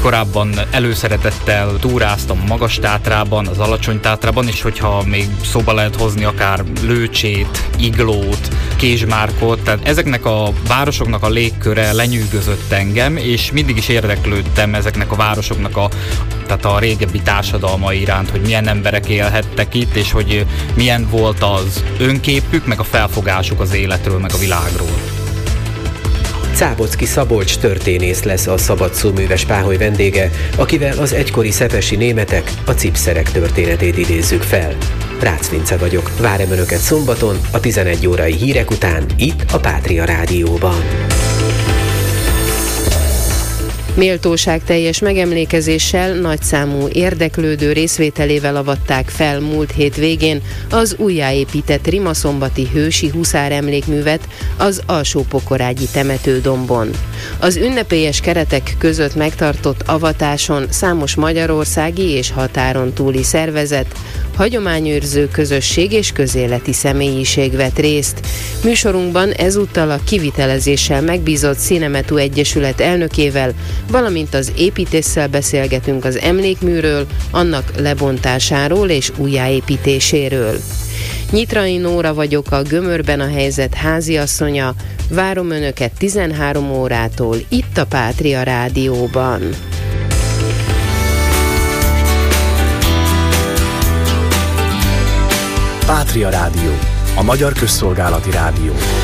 korábban előszeretettel túráztam a Magas-Tátrában, az Alacsony-Tátrában, és hogyha még szóba lehet hozni akár Lőcsét, Iglót, Késmárkot, tehát ezeknek a városoknak a légköre lenyűgözött engem, és mindig is érdeklődtem ezeknek a városoknak tehát a régebbi társadalma iránt, hogy milyen emberek élhettek itt, és hogy milyen volt az önképük, meg a felfogásuk az életről, meg a világról. Zábocki Szabolcs történész lesz a Szabadszóműves páholy vendége, akivel az egykori szepesi németek a cipszerek történetét idézzük fel. Rácz Vince vagyok, várom Önöket szombaton a 11 órai hírek után itt a Pátria Rádióban. Méltóságteljes megemlékezéssel, nagyszámú érdeklődő részvételével avatták fel múlt hét végén az újjáépített Rimaszombati hősi huszár emlékművet az Alsó-Pokorágyi temetődombon. Az ünnepélyes keretek között megtartott avatáson számos magyarországi és határon túli szervezet, hagyományőrző közösség és közéleti személyiség vett részt. Műsorunkban ezúttal a kivitelezéssel megbízott Színemetú Egyesület elnökével, valamint az építésszel beszélgetünk az emlékműről, annak lebontásáról és újjáépítéséről. Nyitrai Nóra vagyok, a Gömörben a helyzet háziasszonya. Várom Önöket 13 órától itt a Pátria Rádióban. Pátria Rádió, a magyar közszolgálati rádió.